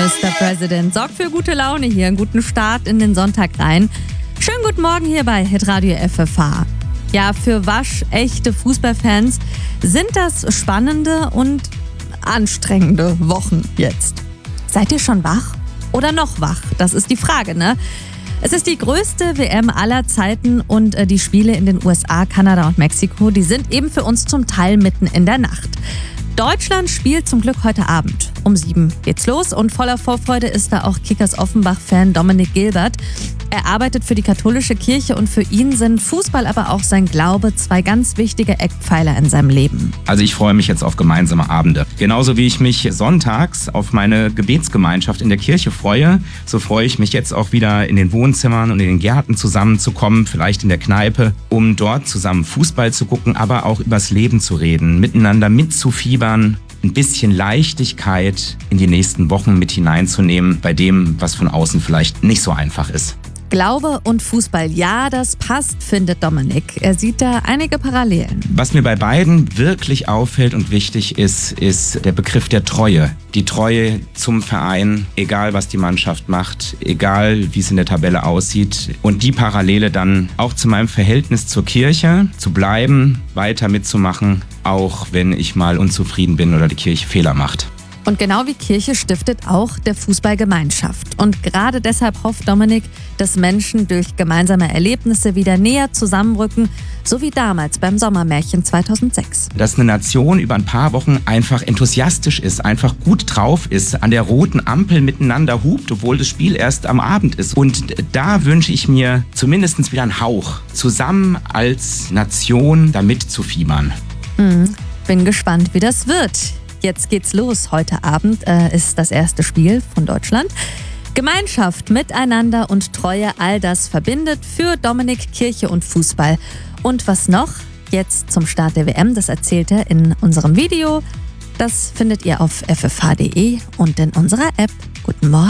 Mr. President sorgt für gute Laune hier, einen guten Start in den Sonntag rein. Schönen guten Morgen hier bei Hitradio FFH. Ja, für waschechte Fußballfans sind das spannende und anstrengende Wochen jetzt. Seid ihr schon wach oder noch wach? Das ist die Frage, ne? Es ist die größte WM aller Zeiten und die Spiele in den USA, Kanada und Mexiko, die sind eben für uns zum Teil mitten in der Nacht. Deutschland spielt zum Glück heute Abend. Um 7 geht's los und voller Vorfreude ist da auch Kickers Offenbach-Fan Dominik Gilbert. Er arbeitet für die katholische Kirche und für ihn sind Fußball, aber auch sein Glaube zwei ganz wichtige Eckpfeiler in seinem Leben. Also ich freue mich jetzt auf gemeinsame Abende. Genauso wie ich mich sonntags auf meine Gebetsgemeinschaft in der Kirche freue, so freue ich mich jetzt auch wieder in den Wohnzimmern und in den Gärten zusammenzukommen, vielleicht in der Kneipe, um dort zusammen Fußball zu gucken, aber auch übers Leben zu reden, miteinander mitzufiebern, ein bisschen Leichtigkeit in die nächsten Wochen mit hineinzunehmen, bei dem, was von außen vielleicht nicht so einfach ist. Glaube und Fußball, ja, das passt, findet Dominik. Er sieht da einige Parallelen. Was mir bei beiden wirklich auffällt und wichtig ist der Begriff der Treue. Die Treue zum Verein, egal was die Mannschaft macht, egal wie es in der Tabelle aussieht. Und die Parallele dann auch zu meinem Verhältnis zur Kirche, zu bleiben, weiter mitzumachen, auch wenn ich mal unzufrieden bin oder die Kirche Fehler macht. Und genau wie Kirche stiftet auch der Fußball Gemeinschaft. Und gerade deshalb hofft Dominik, dass Menschen durch gemeinsame Erlebnisse wieder näher zusammenrücken, so wie damals beim Sommermärchen 2006. Dass eine Nation über ein paar Wochen einfach enthusiastisch ist, einfach gut drauf ist, an der roten Ampel miteinander hupt, obwohl das Spiel erst am Abend ist. Und da wünsche ich mir zumindest wieder einen Hauch, zusammen als Nation da mitzufiebern. Bin gespannt, wie das wird. Jetzt geht's los. Heute Abend ist das erste Spiel von Deutschland. Gemeinschaft, Miteinander und Treue, all das verbindet für Dominik Kirche und Fußball. Und was noch? Jetzt zum Start der WM, das erzählt er in unserem Video. Das findet ihr auf ffh.de und in unserer App. Guten Morgen.